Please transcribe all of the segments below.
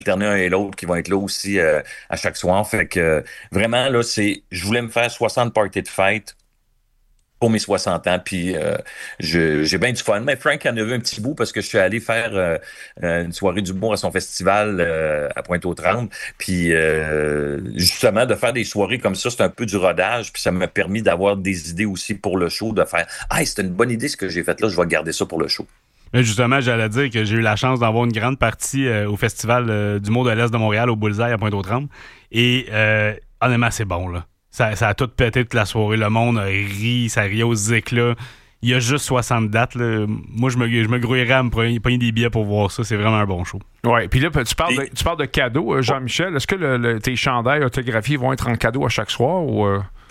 alterner un et l'autre qui vont être là aussi à chaque soir. Fait que vraiment, là, je voulais me faire 60 parties de fête pour mes 60 ans, puis j'ai bien du fun. Mais Frank en a vu un petit bout parce que je suis allé faire une soirée d'humour à son festival à Pointe-aux-Trembles. Puis justement, de faire des soirées comme ça, c'est un peu du rodage, puis ça m'a permis d'avoir des idées aussi pour le show, de faire « Ah, c'est une bonne idée ce que j'ai fait là, je vais garder ça pour le show ». Mais justement, j'allais dire que j'ai eu la chance d'avoir une grande partie au Festival d'humour de l'Est de Montréal, au Bullseye, à Pointe-aux-Trembles. Et honnêtement, c'est bon, là. Ça a tout pété toute la soirée. Le monde a ri, ça riait aux éclats. Il y a juste 60 dates. Là. Moi, je me grouillerais à me pogner des billets pour voir ça. C'est vraiment un bon show. Oui, puis là, tu parles de cadeaux, Jean-Michel. Est-ce que tes chandails autographiés vont être en cadeau à chaque soir ou...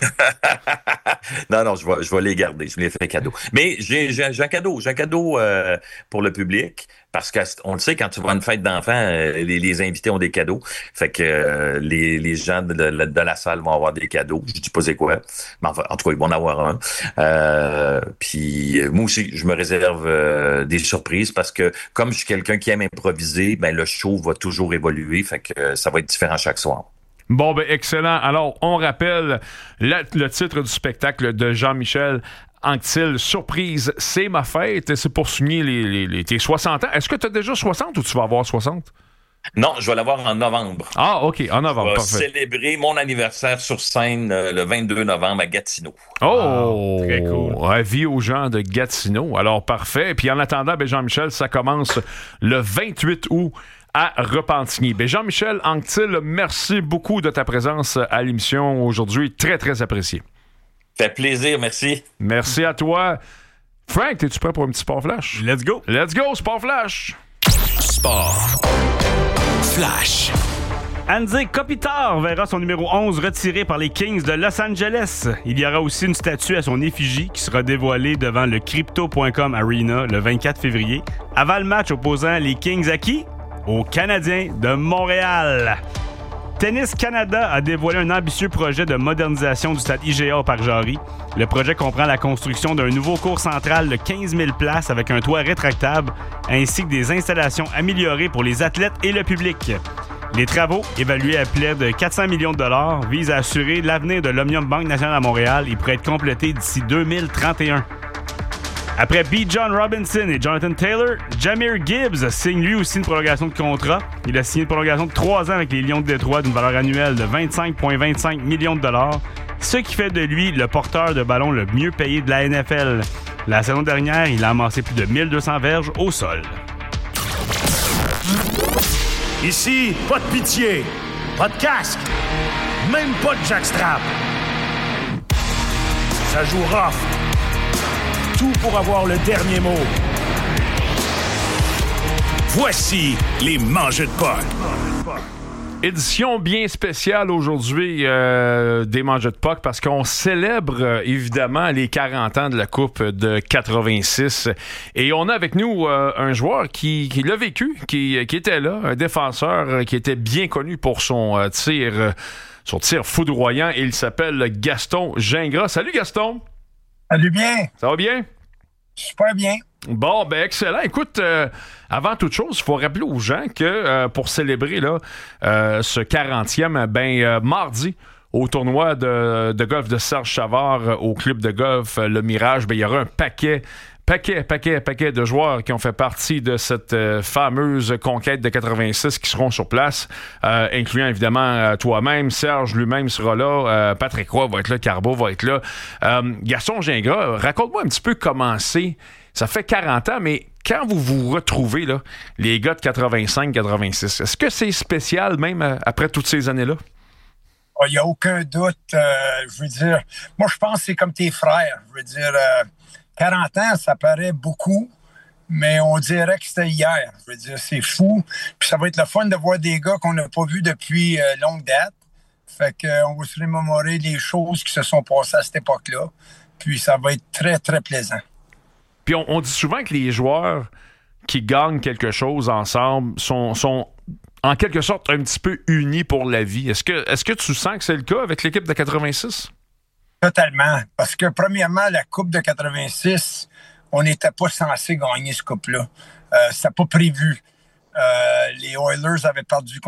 Non, je vais les garder. Je me les fais cadeau. Mais j'ai un cadeau. J'ai un cadeau pour le public. Parce qu'on le sait, quand tu vas à une fête d'enfants, les invités ont des cadeaux. Fait que les gens de la salle vont avoir des cadeaux. Je dis pas c'est quoi. Mais enfin, en tout cas, ils vont en avoir un. Puis moi aussi, je me réserve des surprises parce que comme je suis quelqu'un qui aime improviser, ben le show va toujours évoluer. Fait que ça va être différent chaque soir. Bon, ben excellent. Alors, on rappelle le titre du spectacle de Jean-Michel Anctil, Surprise, c'est ma fête. C'est pour signer tes 60 ans. Est-ce que tu as déjà 60 ou tu vas avoir 60? Non, je vais l'avoir en novembre. Ah, OK, en novembre, je vais célébrer mon anniversaire sur scène le 22 novembre à Gatineau. Oh! Wow, très cool. Avis aux gens de Gatineau. Alors, parfait. Puis en attendant, ben Jean-Michel, ça commence le 28 août à Repentigny. Ben Jean-Michel Anctil, merci beaucoup de ta présence à l'émission aujourd'hui. Très, très apprécié. Fait plaisir, merci. Merci à toi. Frank, es-tu prêt pour un petit Sport Flash? Let's go! Let's go, Sport Flash! Sport Flash. Anze Kopitar verra son numéro 11 retiré par les Kings de Los Angeles. Il y aura aussi une statue à son effigie qui sera dévoilée devant le Crypto.com Arena le 24 février, avant le match opposant les Kings à qui? Aux Canadiens de Montréal. Tennis Canada a dévoilé un ambitieux projet de modernisation du stade IGA au Parc Jarry. Le projet comprend la construction d'un nouveau court central de 15 000 places avec un toit rétractable, ainsi que des installations améliorées pour les athlètes et le public. Les travaux, évalués à près de 400 millions de dollars, visent à assurer l'avenir de l'Omnium Banque Nationale à Montréal et pourraient être complétés d'ici 2031. Après B. John Robinson et Jonathan Taylor, Jahmyr Gibbs signe lui aussi une prolongation de contrat. Il a signé une prolongation de 3 ans avec les Lions de Détroit d'une valeur annuelle de 25,25 millions de dollars, ce qui fait de lui le porteur de ballon le mieux payé de la NFL. La saison dernière, il a amassé plus de 1200 verges au sol. Ici, pas de pitié, pas de casque, même pas de jackstrap. Ça joue rough. Tout pour avoir le dernier mot. Voici les Mangeux de Puck. Édition bien spéciale aujourd'hui des Mangeux de Puck parce qu'on célèbre évidemment les 40 ans de la Coupe de 86 et on a avec nous un joueur qui l'a vécu, qui était là, un défenseur qui était bien connu pour son tir foudroyant. Il s'appelle Gaston Gingras. Salut Gaston! Salut bien. Ça va bien? Super bien. Bon, ben excellent. Écoute, avant toute chose, il faut rappeler aux gens que pour célébrer là, ce 40e, mardi, au tournoi de golf de Serge Chavard au club de golf Le Mirage, il y aura un paquet de joueurs qui ont fait partie de cette fameuse conquête de 86 qui seront sur place, incluant évidemment toi-même, Serge lui-même sera là, Patrick Roy va être là, Carbo va être là. Gaston Gingras, raconte-moi un petit peu comment c'est. Ça fait 40 ans, mais quand vous vous retrouvez, là, les gars de 85-86, est-ce que c'est spécial même après toutes ces années-là? Il n'y a aucun doute. Je veux dire, moi je pense que c'est comme tes frères. Je veux dire... 40 ans, ça paraît beaucoup, mais on dirait que c'était hier. Je veux dire, c'est fou. Puis ça va être le fun de voir des gars qu'on n'a pas vus depuis longue date. Fait qu'on va se remémorer les choses qui se sont passées à cette époque-là. Puis ça va être très, très plaisant. Puis on dit souvent que les joueurs qui gagnent quelque chose ensemble sont en quelque sorte un petit peu unis pour la vie. Est-ce que tu sens que c'est le cas avec l'équipe de 86? Totalement. Parce que, premièrement, la Coupe de 86, on n'était pas censé gagner ce Coupe-là. C'était pas prévu. Les Oilers avaient perdu